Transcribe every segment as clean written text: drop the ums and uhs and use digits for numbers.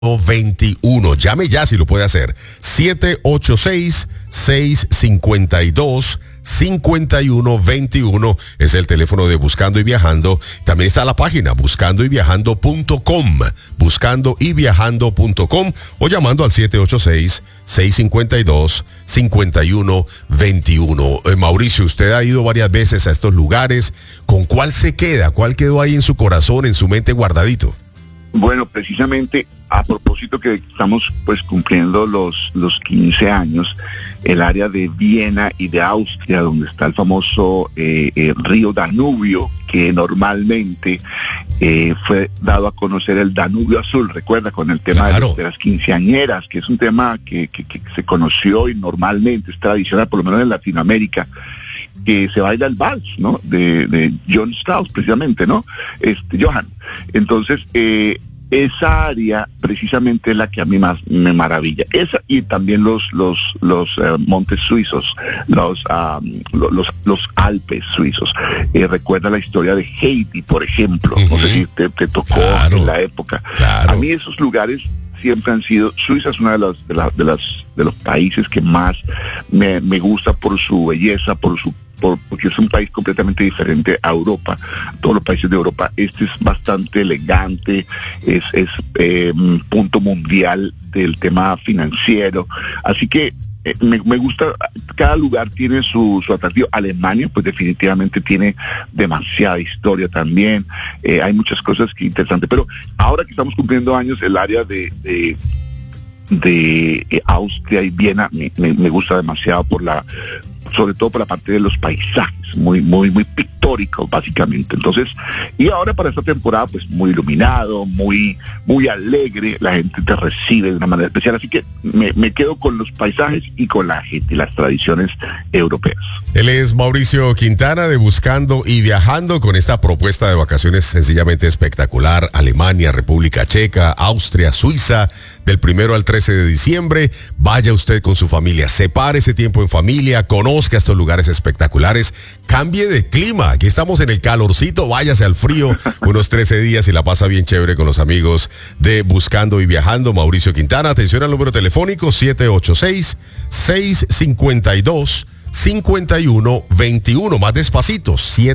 21. Llame ya si lo puede hacer. 786-652-5121 es el teléfono de Buscando y Viajando. También está la página buscandoyviajando.com, buscandoyviajando.com, o llamando al 786-652-5121. Mauricio, usted ha ido varias veces a estos lugares. ¿Con cuál se queda? ¿Cuál quedó ahí en su corazón, en su mente guardadito? Bueno, precisamente a propósito que estamos pues cumpliendo los 15 años, el área de Viena y de Austria, donde está el famoso río Danubio, que normalmente fue dado a conocer el Danubio Azul, recuerda, con el tema de las quinceañeras, que es un tema que se conoció y normalmente es tradicional, por lo menos en Latinoamérica, que se baila el vals, ¿no? De John Strauss, precisamente, ¿no? Johann. Entonces, esa área precisamente es la que a mí más me maravilla. Esa y también los montes suizos, los Alpes suizos. Recuerda la historia de Heidi, por ejemplo. No sé si te tocó en la época. A mí esos lugares siempre han sido. Suiza es uno de los países que más me gusta por su belleza, porque es un país completamente diferente a Europa, todos los países de Europa. Este es bastante elegante, es punto mundial del tema financiero, así que me gusta. Cada lugar tiene su atractivo. Alemania pues definitivamente tiene demasiada historia también, hay muchas cosas que interesantes, pero ahora que estamos cumpliendo años, el área de Austria y Viena me gusta demasiado sobre todo por la parte de los paisajes, muy pictóricos básicamente. Entonces, y ahora para esta temporada pues muy iluminado, muy alegre, la gente te recibe de una manera especial, así que me quedo con los paisajes y con la gente y las tradiciones europeas. Él es Mauricio Quintana de Buscando y Viajando, con esta propuesta de vacaciones sencillamente espectacular. Alemania, República Checa, Austria, Suiza, del 1 al 13 de diciembre. Vaya usted con su familia, separe ese tiempo en familia, conozca estos lugares espectaculares, cambie de clima. Aquí estamos en el calorcito, váyase al frío unos 13 días y la pasa bien chévere con los amigos de Buscando y Viajando. Mauricio Quintana, atención al número telefónico 786-652-5121. Más despacito,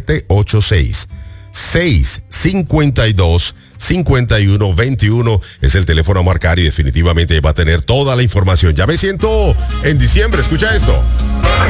786-652-5121 es el teléfono a marcar, y definitivamente va a tener toda la información. Ya me siento en diciembre, escucha esto.